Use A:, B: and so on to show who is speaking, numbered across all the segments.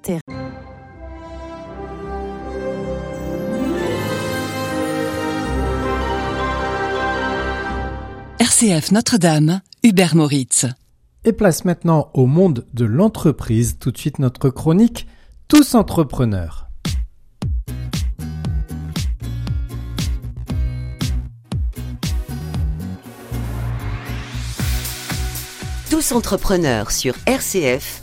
A: terrain.
B: RCF Notre-Dame, Hubert Moritz.
C: Et place maintenant au monde de l'entreprise. Tout de suite notre chronique « Tous entrepreneurs ».
D: Tous entrepreneurs sur RCF.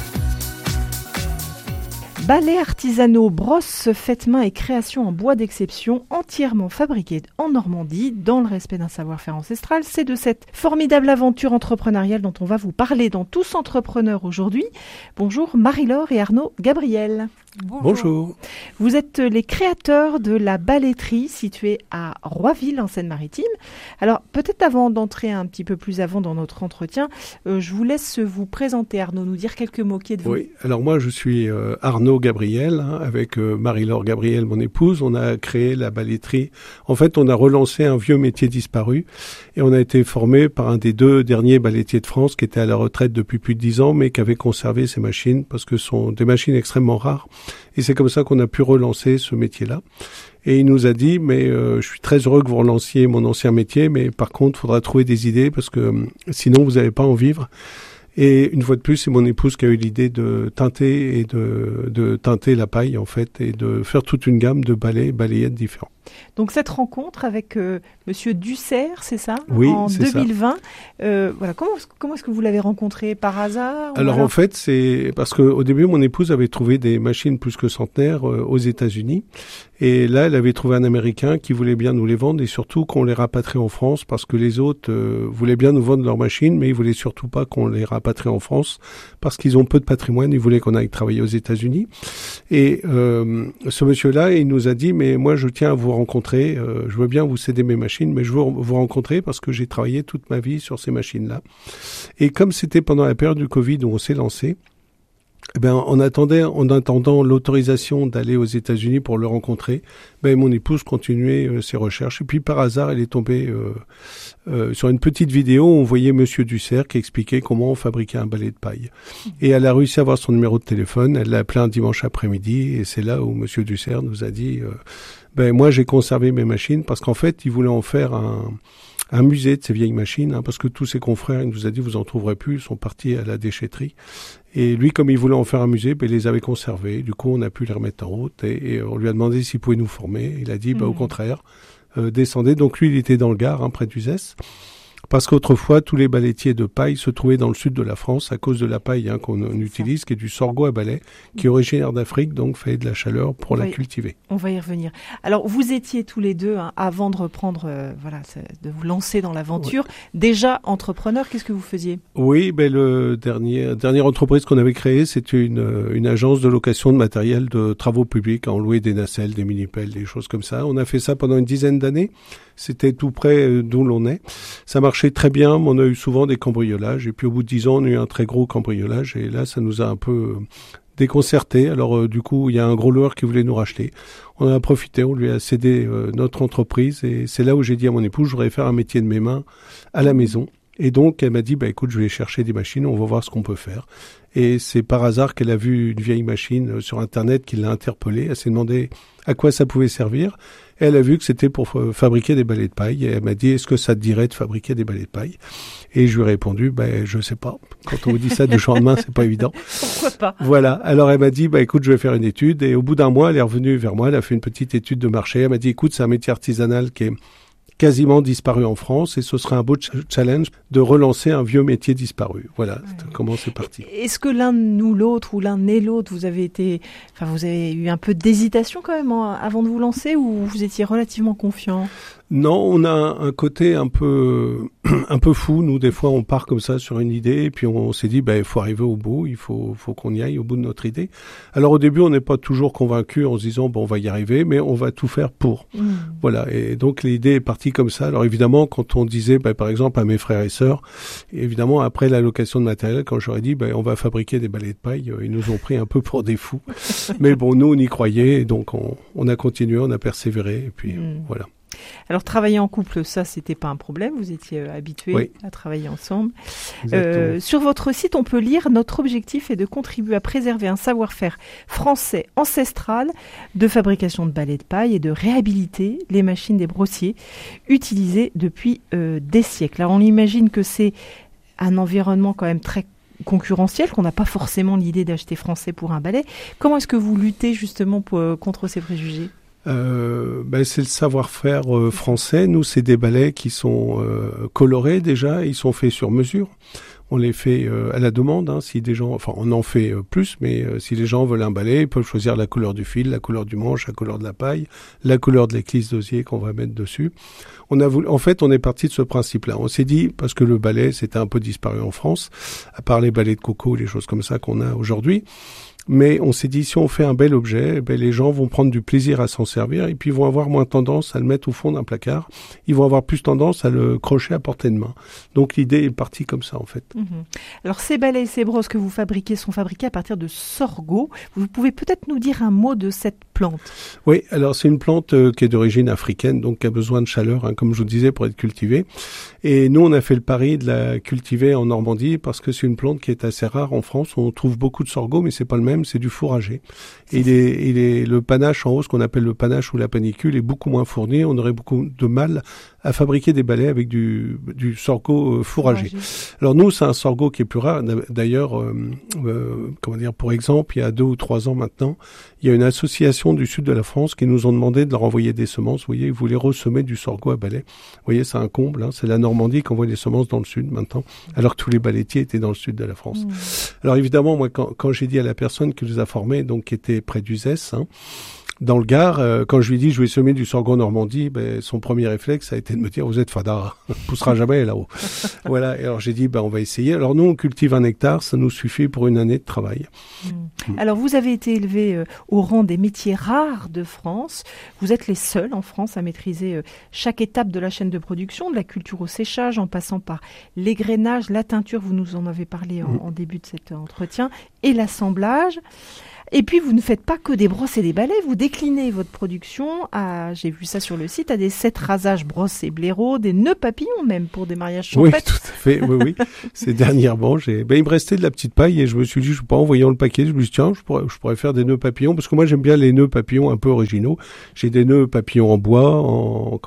E: Balais artisanaux, brosses, faites main et créations en bois d'exception, entièrement fabriquées en Normandie, dans le respect d'un savoir-faire ancestral. C'est de cette formidable aventure entrepreneuriale dont on va vous parler dans Tous entrepreneurs aujourd'hui. Bonjour Marie-Laure et Arnaud Gabriel.
C: Bonjour.
E: Vous êtes les créateurs de la Baletterie située à Roiville en Seine-Maritime. Alors peut-être avant d'entrer un petit peu plus avant dans notre entretien, je vous laisse vous présenter Arnaud, nous dire quelques mots. Qui êtes-vous ?
F: Oui, alors moi je suis Arnaud Gabriel, avec Marie-Laure Gabriel, mon épouse. On a créé la Baletterie. En fait, on a relancé un vieux métier disparu et on a été formé par un des 2 derniers balettiers de France qui était à la retraite depuis plus de 10 ans mais qui avait conservé ses machines parce que ce sont des machines extrêmement rares. Et c'est comme ça qu'on a pu relancer ce métier-là. Et il nous a dit, mais je suis très heureux que vous relanciez mon ancien métier, mais par contre, il faudra trouver des idées parce que sinon, vous n'allez pas en vivre. Et une fois de plus, c'est mon épouse qui a eu l'idée de teinter et de teinter la paille, en fait, et de faire toute une gamme de balayettes différents.
E: Donc cette rencontre avec Monsieur Dussert, c'est ça ?
F: Oui,
E: en
F: c'est
E: 2020. Voilà, comment est-ce que vous l'avez rencontré ? Par hasard ?
F: Alors en fait, c'est parce qu'au début, mon épouse avait trouvé des machines plus que centenaires aux États-Unis. Et là, elle avait trouvé un Américain qui voulait bien nous les vendre et surtout qu'on les rapatrie en France parce que les autres voulaient bien nous vendre leurs machines, mais ils voulaient surtout pas qu'on les rapatrie en France parce qu'ils ont peu de patrimoine. Ils voulaient qu'on aille travailler aux États-Unis. Et ce monsieur-là, il nous a dit, mais moi, je tiens à vous rencontrer. Je veux bien vous céder mes machines, mais je veux vous rencontrer parce que j'ai travaillé toute ma vie sur ces machines-là. Et comme c'était pendant la période du Covid où on s'est lancé, eh ben, en attendant l'autorisation d'aller aux États-Unis pour le rencontrer, ben, mon épouse continuait ses recherches. Et puis, par hasard, elle est tombée sur une petite vidéo où on voyait Monsieur Dussert qui expliquait comment on fabriquait un balai de paille. Et elle a réussi à avoir son numéro de téléphone. Elle l'a appelé un dimanche après-midi. Et c'est là où Monsieur Dussert nous a dit, ben, moi, j'ai conservé mes machines parce qu'en fait, il voulait en faire un musée de ces vieilles machines, parce que tous ses confrères, il nous a dit, vous en trouverez plus, ils sont partis à la déchetterie. Et lui, comme il voulait en faire un musée, il les avait conservés. Du coup, on a pu les remettre en route et on lui a demandé s'il pouvait nous former. Il a dit, au contraire, descendez. Donc lui, il était dans le Gard, près d'Uzès. Parce qu'autrefois, tous les balettiers de paille se trouvaient dans le sud de la France à cause de la paille qu'on utilise, qui est du sorgho à balai, qui est originaire d'Afrique, donc fait de la chaleur pour la cultiver.
E: On va y revenir. Alors, vous étiez tous les deux, avant de reprendre, de vous lancer dans l'aventure, déjà entrepreneur. Qu'est-ce que vous faisiez ?
F: Oui, le dernière entreprise qu'on avait créée, c'était une agence de location de matériel de travaux publics. On louait des nacelles, des mini-pelles, des choses comme ça. On a fait ça pendant une dizaine d'années. C'était tout près d'où l'on est. Ça marchait très bien, mais on a eu souvent des cambriolages. Et puis au bout de 10 ans, on a eu un très gros cambriolage. Et là, ça nous a un peu déconcertés. Alors du coup, il y a un gros loueur qui voulait nous racheter. On en a profité, on lui a cédé notre entreprise. Et c'est là où j'ai dit à mon épouse, je voudrais faire un métier de mes mains à la maison. Et donc, elle m'a dit, écoute, je vais chercher des machines, on va voir ce qu'on peut faire. Et c'est par hasard qu'elle a vu une vieille machine sur Internet qui l'a interpellée. Elle s'est demandé à quoi ça pouvait servir. Et elle a vu que c'était pour fabriquer des balais de paille. Et elle m'a dit, est-ce que ça te dirait de fabriquer des balais de paille ? Et je lui ai répondu, je sais pas. Quand on vous dit ça du jour au lendemain, c'est pas évident.
E: Pourquoi pas ?
F: Voilà. Alors elle m'a dit, écoute, je vais faire une étude. Et au bout d'un mois, elle est revenue vers moi. Elle a fait une petite étude de marché. Elle m'a dit, écoute, c'est un métier artisanal qui est quasiment disparu en France et ce serait un beau challenge de relancer un vieux métier disparu. Voilà comment c'est parti.
E: Est-ce que l'un ou l'autre ou l'un et l'autre, vous avez eu un peu d'hésitation quand même avant de vous lancer ou vous étiez relativement confiant ?
F: Non, on a un côté un peu fou. Nous, des fois, on part comme ça sur une idée et puis on s'est dit, il faut arriver au bout, il faut qu'on y aille au bout de notre idée. Alors au début, on n'est pas toujours convaincu en se disant, on va y arriver, mais on va tout faire pour. Voilà. Et donc l'idée est partie comme ça. Alors évidemment, quand on disait, par exemple, à mes frères et sœurs, évidemment, après la location de matériel, quand j'aurais dit, on va fabriquer des balais de paille, ils nous ont pris un peu pour des fous. Mais bon, nous, on y croyait, et donc on a continué, on a persévéré, et puis voilà.
E: Alors travailler en couple, ça c'était pas un problème, vous étiez habitués à travailler ensemble. Sur votre site, on peut lire: notre objectif est de contribuer à préserver un savoir-faire français ancestral de fabrication de balais de paille et de réhabiliter les machines des brossiers utilisées depuis des siècles. Alors on imagine que c'est un environnement quand même très concurrentiel, qu'on n'a pas forcément l'idée d'acheter français pour un balai. Comment est-ce que vous luttez justement contre ces préjugés ?
F: C'est le savoir-faire français. Nous, c'est des balais qui sont colorés déjà, ils sont faits sur mesure. On les fait à la demande, si des gens, enfin on en fait plus, mais si les gens veulent un balai, ils peuvent choisir la couleur du fil, la couleur du manche, la couleur de la paille, la couleur de l'éclisse d'osier qu'on va mettre dessus. On est parti de ce principe-là. On s'est dit, parce que le balai c'était un peu disparu en France, à part les balais de coco, les choses comme ça qu'on a aujourd'hui. Mais on s'est dit, si on fait un bel objet, les gens vont prendre du plaisir à s'en servir et puis vont avoir moins tendance à le mettre au fond d'un placard. Ils vont avoir plus tendance à le crocher à portée de main. Donc l'idée est partie comme ça en fait.
E: Alors ces balais et ces brosses que vous fabriquez sont fabriqués à partir de sorgho. Vous pouvez peut-être nous dire un mot de cette plante ?
F: Oui, alors c'est une plante qui est d'origine africaine, donc qui a besoin de chaleur, comme je vous disais, pour être cultivée. Et nous, on a fait le pari de la cultiver en Normandie parce que c'est une plante qui est assez rare en France. On trouve beaucoup de sorgho, mais c'est pas le même. C'est du fourragé. Et le panache en haut, ce qu'on appelle le panache ou la panicule, est beaucoup moins fourni. On aurait beaucoup de mal à fabriquer des balais avec du sorgho fourragé. Alors nous, c'est un sorgho qui est plus rare. D'ailleurs, pour exemple, il y a 2 ou 3 ans maintenant, il y a une association du sud de la France qui nous ont demandé de leur envoyer des semences. Vous voyez, ils voulaient ressemer du sorgho à balai. Vous voyez, c'est un comble. C'est la Normandie qui envoie des semences dans le sud maintenant, alors que tous les ballettiers étaient dans le sud de la France. Alors évidemment, moi, quand j'ai dit à la personne qui nous a formés, donc qui était près d'Uzès, dans le Gard, quand je lui ai dit je vais semer du sorgho en Normandie, son premier réflexe a été de me dire vous êtes fada, on poussera jamais là-haut. Voilà. Et alors j'ai dit on va essayer. Alors nous on cultive 1 hectare, ça nous suffit pour une année de travail.
E: Alors vous avez été élevé au rang des métiers rares de France. Vous êtes les seuls en France à maîtriser chaque étape de la chaîne de production, de la culture au séchage, en passant par l'égrainage, la teinture. Vous nous en avez parlé en début de cet entretien, et l'assemblage. Et puis, vous ne faites pas que des brosses et des balais, vous déclinez votre production j'ai vu ça sur le site, à des 7 rasages brosses et blaireaux, des nœuds papillons même pour des mariages champêtres.
F: Oui, tout à fait, oui. Ces dernièrement, il me restait de la petite paille et je me suis dit, en voyant le paquet, je me suis dit, tiens, je pourrais faire des nœuds papillons, parce que moi, j'aime bien les nœuds papillons un peu originaux. J'ai des nœuds papillons en bois, en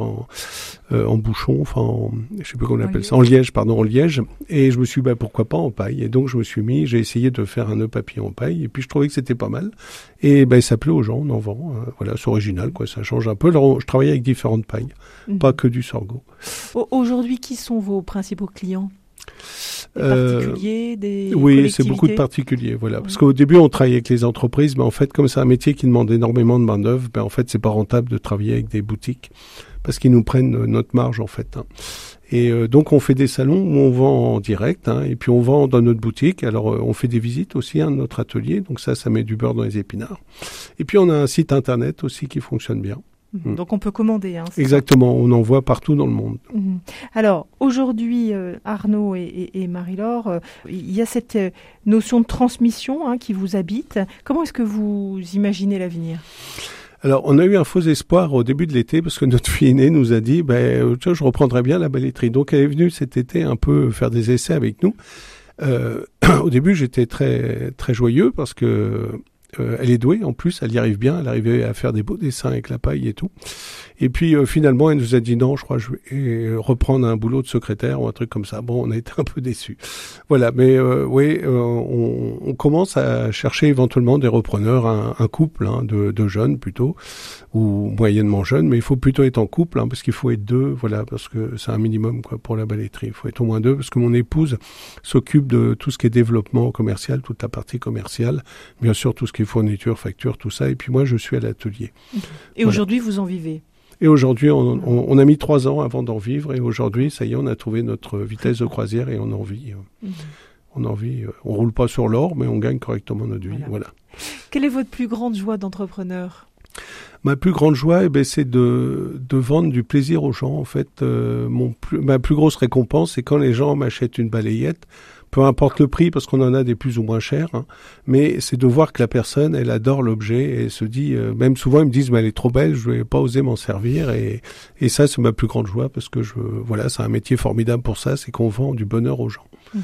F: bouchon, je sais plus comment on appelle ça, en liège. Et je me suis dit, pourquoi pas en paille? Et donc, j'ai essayé de faire un nœud papillon en paille, et puis je trouvais que c'était pas mal. Et ça plaît aux gens, on en vend. C'est original, ça change un peu. Alors, je travaille avec différentes pailles, pas que du sorgho.
E: Aujourd'hui, qui sont vos principaux clients? Des particuliers, des
F: Oui, c'est beaucoup de particuliers, voilà. Parce qu'au début, on travaillait avec les entreprises, mais en fait, comme c'est un métier qui demande énormément de main-d'œuvre, en fait, c'est pas rentable de travailler avec des boutiques, parce qu'ils nous prennent notre marge, en fait. Et donc, on fait des salons où on vend en direct, et puis on vend dans notre boutique. Alors, on fait des visites aussi, de notre atelier. Donc ça met du beurre dans les épinards. Et puis, on a un site internet aussi qui fonctionne bien.
E: Donc, on peut commander.
F: Exactement, on en voit partout dans le monde.
E: Alors, aujourd'hui, Arnaud et Marie-Laure, il y a cette notion de transmission qui vous habite. Comment est-ce que vous imaginez l'avenir ?
F: Alors, on a eu un faux espoir au début de l'été parce que notre fille aînée nous a dit je reprendrai bien la balletterie. Donc, elle est venue cet été un peu faire des essais avec nous. Au début, j'étais très, très joyeux parce que elle est douée, en plus, elle y arrive bien, elle arrivait à faire des beaux dessins avec la paille et tout. Et puis finalement, elle nous a dit non, je crois que je vais reprendre un boulot de secrétaire ou un truc comme ça. Bon, on a été un peu déçus. Voilà, mais on commence à chercher éventuellement des repreneurs, un couple de jeunes plutôt, ou moyennement jeunes, mais il faut plutôt être en couple, parce qu'il faut être 2, voilà, parce que c'est un minimum pour la balletterie. Il faut être au moins 2, parce que mon épouse s'occupe de tout ce qui est développement commercial, toute la partie commerciale, bien sûr tout ce qui est fourniture, facture, tout ça, et puis moi je suis à l'atelier.
E: Et aujourd'hui vous en vivez ?
F: Et aujourd'hui, on a mis 3 ans avant d'en vivre, et aujourd'hui, ça y est, on a trouvé notre vitesse de croisière et on en vit. On roule pas sur l'or, mais on gagne correctement notre vie. Voilà.
E: Quelle est votre plus grande joie d'entrepreneur ?
F: Ma plus grande joie, c'est de vendre du plaisir aux gens. En fait, ma plus grosse récompense, c'est quand les gens m'achètent une balayette, peu importe le prix, parce qu'on en a des plus ou moins chers, hein, mais c'est de voir que la personne, elle adore l'objet et se dit, même souvent ils me disent, mais elle est trop belle, je vais pas oser m'en servir, et ça c'est ma plus grande joie, parce que voilà, c'est un métier formidable pour ça, c'est qu'on vend du bonheur aux gens.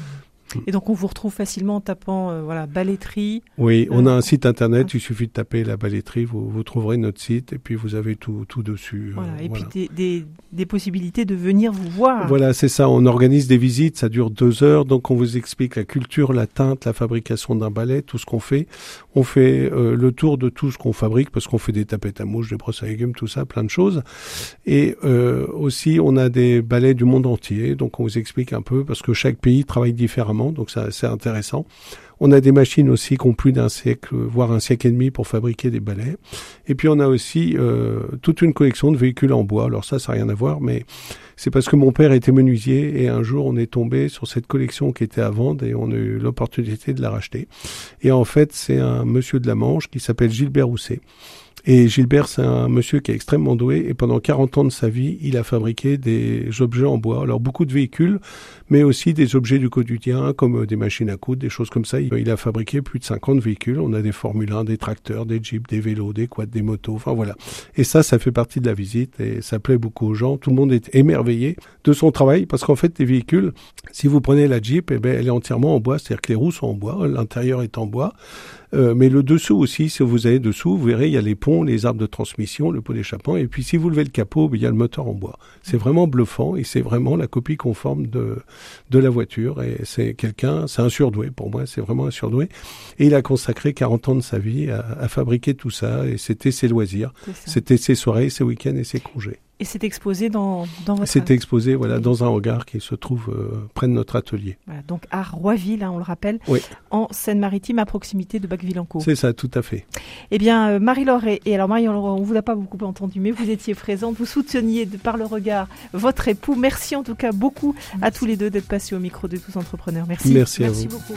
E: Et donc on vous retrouve facilement en tapant Balletterie.
F: Oui, on a un site internet, il suffit de taper la Balletterie, vous trouverez notre site et puis vous avez tout dessus.
E: Voilà, et puis des possibilités de venir vous voir.
F: Voilà, c'est ça, on organise des visites, ça dure 2 heures, donc on vous explique la culture, la teinte, la fabrication d'un balai, tout ce qu'on fait. On fait le tour de tout ce qu'on fabrique, parce qu'on fait des tapettes à mouches, des brosses à légumes, tout ça, plein de choses. Et aussi, on a des balais du monde entier, donc on vous explique un peu, parce que chaque pays travaille différemment, donc ça, c'est intéressant. On a des machines aussi qui ont plus d'un siècle, voire un siècle et demi pour fabriquer des balais. Et puis on a aussi toute une collection de véhicules en bois. Alors ça n'a rien à voir, mais c'est parce que mon père était menuisier et un jour on est tombé sur cette collection qui était à vendre et on a eu l'opportunité de la racheter. Et en fait, c'est un monsieur de la Manche qui s'appelle Gilbert Rousset. Et Gilbert, c'est un monsieur qui est extrêmement doué et pendant 40 ans de sa vie, il a fabriqué des objets en bois. Alors beaucoup de véhicules, mais aussi des objets du quotidien comme des machines à coudre, des choses comme ça. Il a fabriqué plus de 50 véhicules. On a des Formule 1, des tracteurs, des jeeps, des vélos, des quads, des motos, enfin voilà. Et ça fait partie de la visite et ça plaît beaucoup aux gens. Tout le monde est émerveillé de son travail parce qu'en fait, les véhicules, si vous prenez la Jeep, elle est entièrement en bois, c'est-à-dire que les roues sont en bois, l'intérieur est en bois. Mais le dessous aussi, si vous allez dessous, vous verrez, il y a les ponts, les arbres de transmission, le pot d'échappement, et puis si vous levez le capot, il y a le moteur en bois. C'est vraiment bluffant, et c'est vraiment la copie conforme de la voiture, et c'est un surdoué, pour moi, c'est vraiment un surdoué. Et il a consacré 40 ans de sa vie à fabriquer tout ça, et c'était ses loisirs, c'était ses soirées, ses week-ends et ses congés.
E: Et c'est exposé dans votre...
F: C'est exposé dans un hangar qui se trouve près de notre atelier.
E: Voilà, donc à Roiville, on le rappelle,
F: oui.
E: En Seine-Maritime, à proximité de Bacqueville-en-Caux.
F: C'est ça, tout à fait.
E: Eh bien, Marie-Laure, et alors Marie-Laure, on ne vous a pas beaucoup entendu, mais vous étiez présente, vous souteniez par le regard votre époux. Merci en tout cas beaucoup à tous les deux d'être passés au micro de Tous Entrepreneurs. Merci.
F: Merci à vous.
E: Beaucoup.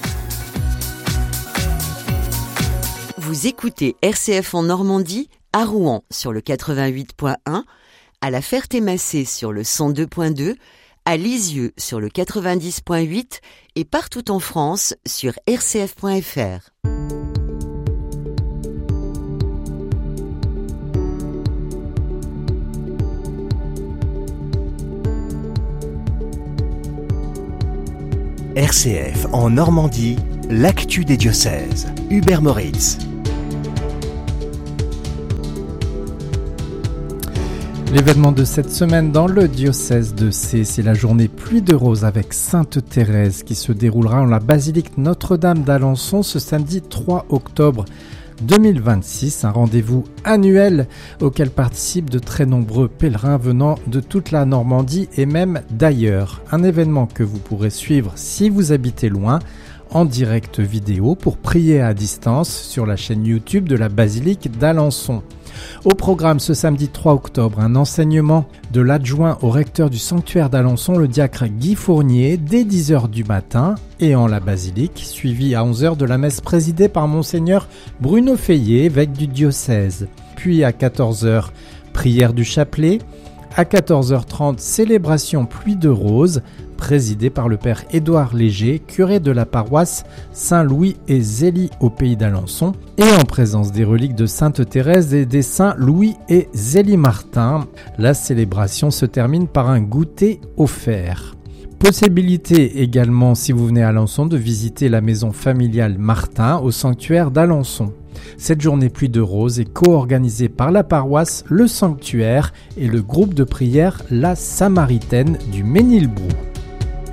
D: Vous écoutez RCF en Normandie, à Rouen sur le 88.1, à la Ferté-Massé sur le 102.2, à Lisieux sur le 90.8 et partout en France sur rcf.fr.
A: RCF en Normandie, l'actu des diocèses. Hubert Moritz.
C: L'événement de cette semaine dans le diocèse de Sées, c'est la journée Pluie de Roses avec Sainte Thérèse qui se déroulera en la basilique Notre-Dame d'Alençon ce samedi 3 octobre 2026. Un rendez-vous annuel auquel participent de très nombreux pèlerins venant de toute la Normandie et même d'ailleurs. Un événement que vous pourrez suivre si vous habitez loin en direct vidéo pour prier à distance sur la chaîne YouTube de la basilique d'Alençon. Au programme ce samedi 3 octobre, un enseignement de l'adjoint au recteur du sanctuaire d'Alençon, le diacre Guy Fournier, dès 10h du matin et en la basilique, suivi à 11h de la messe présidée par Monseigneur Bruno Feillet, évêque du diocèse. Puis à 14h, prière du chapelet. À 14h30, célébration Pluie de Roses, présidée par le père Édouard Léger, curé de la paroisse Saint-Louis et Zélie au pays d'Alençon, et en présence des reliques de Sainte Thérèse et des saints Louis et Zélie Martin. La célébration se termine par un goûter offert. Possibilité également, si vous venez à Alençon, de visiter la maison familiale Martin au sanctuaire d'Alençon. Cette journée Pluie de Roses est co-organisée par la paroisse, le sanctuaire et le groupe de prière La Samaritaine du Ménilbrou.